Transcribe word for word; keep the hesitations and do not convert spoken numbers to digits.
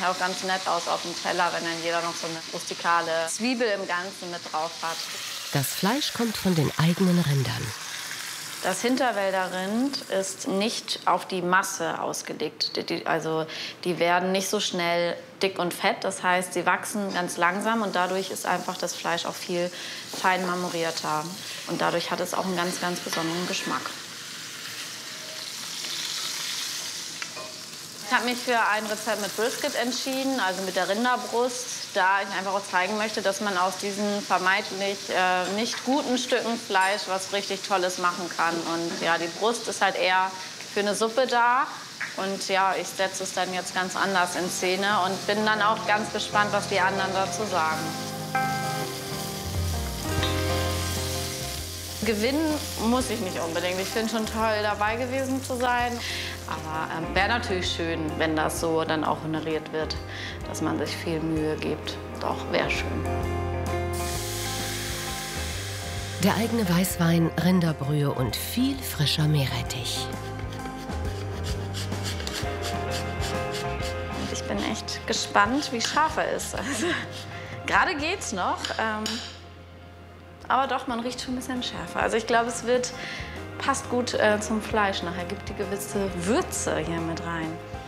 nachher auch ganz nett aus auf dem Teller, wenn dann jeder noch so eine rustikale Zwiebel im Ganzen mit drauf hat. Das Fleisch kommt von den eigenen Rindern. Das Hinterwälder Rind ist nicht auf die Masse ausgelegt. Die, die, also die werden nicht so schnell dick und fett. Das heißt, sie wachsen ganz langsam und dadurch ist einfach das Fleisch auch viel fein marmorierter. Und dadurch hat es auch einen ganz, ganz besonderen Geschmack. Ich habe mich für ein Rezept mit Brisket entschieden, also mit der Rinderbrust, da ich einfach auch zeigen möchte, dass man aus diesen vermeintlich äh, nicht guten Stücken Fleisch was richtig Tolles machen kann. Und ja, die Brust ist halt eher für eine Suppe da. Und ja, ich setze es dann jetzt ganz anders in Szene und bin dann auch ganz gespannt, was die anderen dazu sagen. Gewinnen muss ich nicht unbedingt. Ich finde schon toll, dabei gewesen zu sein. Aber ähm, wäre natürlich schön, wenn das so dann auch honoriert wird, dass man sich viel Mühe gibt. Doch, wäre schön. Der eigene Weißwein, Rinderbrühe und viel frischer Meerrettich. Ich bin echt gespannt, wie scharf er ist. Also, gerade geht's noch. Ähm, aber doch, man riecht schon ein bisschen schärfer. Also ich glaube, es wird, passt gut äh, zum Fleisch nachher. Gibt die gewisse Würze hier mit rein.